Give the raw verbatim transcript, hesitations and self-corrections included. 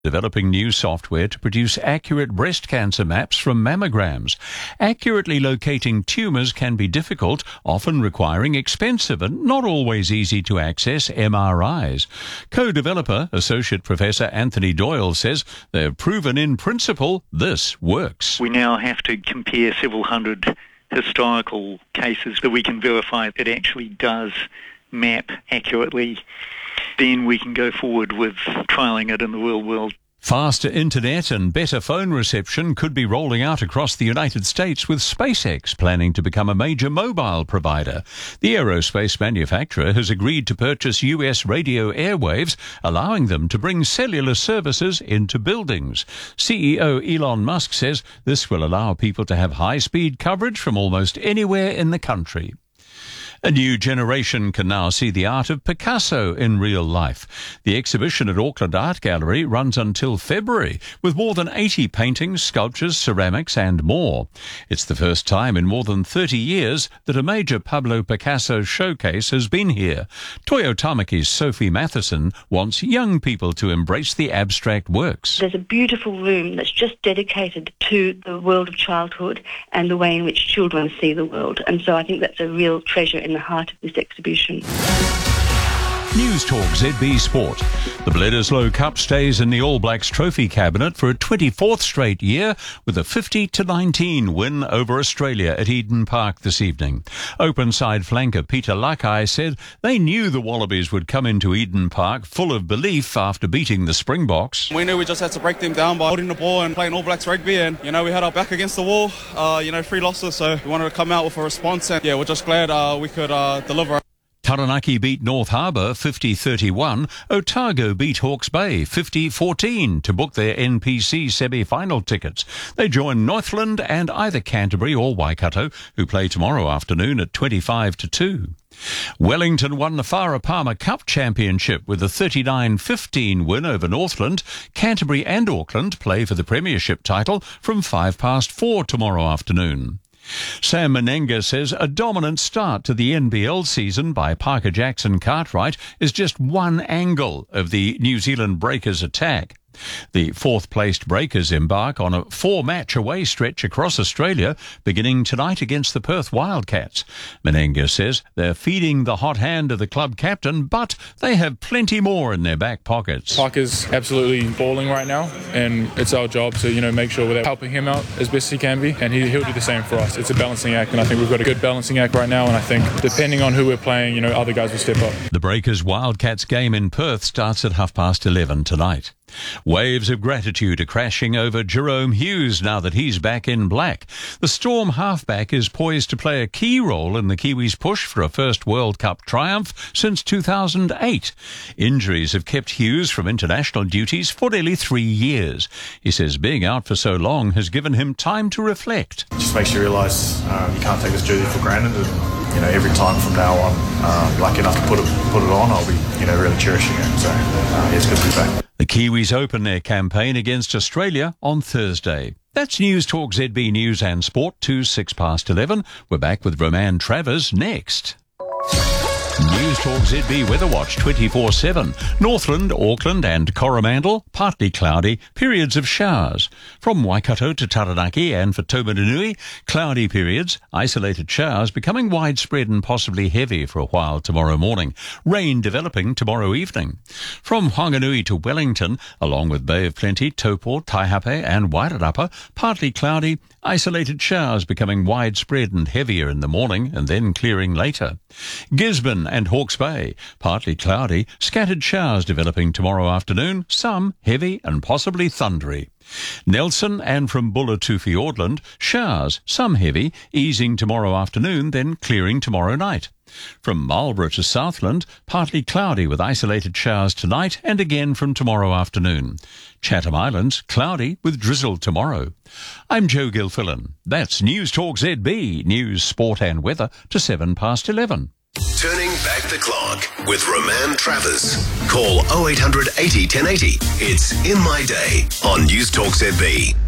developing new software to produce accurate breast cancer maps from mammograms. Accurately locating tumours can be difficult, often requiring expensive and not always easy to access M R Is. Co-developer, Associate Professor Anthony Doyle, says they've proven in principle this works. We now have to compare several hundred historical cases that we can verify it actually does map accurately. Then we can go forward with trialling it in the real world. Faster internet and better phone reception could be rolling out across the United States, with SpaceX planning to become a major mobile provider. The aerospace manufacturer has agreed to purchase U S radio airwaves, allowing them to bring cellular services into buildings. C E O Elon Musk says this will allow people to have high-speed coverage from almost anywhere in the country. A new generation can now see the art of Picasso in real life. The exhibition at Auckland Art Gallery runs until February, with more than eighty paintings, sculptures, ceramics and more. It's the first time in more than thirty years that a major Pablo Picasso showcase has been here. Toyo Tamaki's Sophie Matheson wants young people to embrace the abstract works. There's a beautiful room that's just dedicated to the world of childhood and the way in which children see the world. And so I think that's a real treasure in the heart of this exhibition. News Talk Z B Sport. The Bledisloe Cup stays in the All Blacks trophy cabinet for a twenty-fourth straight year with a fifty to nineteen win over Australia at Eden Park this evening. Open side flanker Peter Lakai said they knew the Wallabies would come into Eden Park full of belief after beating the Springboks. We knew we just had to break them down by holding the ball and playing All Blacks rugby, and you know we had our back against the wall, uh, you know three losses, so we wanted to come out with a response, and yeah, we're just glad uh, we could uh, deliver. Taranaki beat North Harbour fifty thirty-one. Otago beat Hawke's Bay fifty fourteen to book their N P C semi-final tickets. They join Northland and either Canterbury or Waikato, who play tomorrow afternoon at twenty-five to two. Wellington won the Farah Palmer Cup Championship with a thirty-nine fifteen win over Northland. Canterbury and Auckland play for the Premiership title from five past four tomorrow afternoon. Sam Menenga says a dominant start to the N B L season by Parker Jackson Cartwright is just one angle of the New Zealand Breakers' attack. The fourth-placed Breakers embark on a four-match away stretch across Australia, beginning tonight against the Perth Wildcats. Menenga says they're feeding the hot hand of the club captain, but they have plenty more in their back pockets. Parker's absolutely balling right now, and it's our job to, you know, make sure we're helping him out as best he can be, and he, he'll do the same for us. It's a balancing act, and I think we've got a good balancing act right now, and I think depending on who we're playing, you know, other guys will step up. The Breakers Wildcats game in Perth starts at half past eleven tonight. Waves of gratitude are crashing over Jerome Hughes now that he's back in black. The Storm halfback is poised to play a key role in the Kiwis' push for a first World Cup triumph since two thousand eight. Injuries have kept Hughes from international duties for nearly three years. He says being out for so long has given him time to reflect. Just makes you realise um, you can't take this jersey for granted. And, you know, every time from now on, uh, lucky enough to put it put it on, I'll be, you know, really cherishing it. So uh, it's good to be back. The Kiwis open their campaign against Australia on Thursday. That's News Talk Z B News and Sport to six past eleven. We're back with Roman Travers next. News Talk Z B Weather Watch twenty-four seven. Northland, Auckland and Coromandel, partly cloudy, periods of showers. From Waikato to Taranaki and for Taumarunui, cloudy periods, isolated showers becoming widespread and possibly heavy for a while tomorrow morning. Rain developing tomorrow evening. From Whanganui to Wellington, along with Bay of Plenty, Taupo, Taihape and Wairarapa, partly cloudy, isolated showers becoming widespread and heavier in the morning and then clearing later. Gisborne and Hawke's Bay, partly cloudy, scattered showers developing tomorrow afternoon, some heavy and possibly thundery. Nelson and from Buller to Fiordland, showers, some heavy, easing tomorrow afternoon, then clearing tomorrow night. From Marlborough to Southland, partly cloudy with isolated showers tonight and again from tomorrow afternoon. Chatham Islands, cloudy with drizzle tomorrow. I'm Joe Gilfillan. That's News Talk Z B, news, sport and weather to seven past eleven. Turning back the clock with Roman Travers. Call oh eight hundred eighty ten eighty. It's In My Day on News Talk Z B.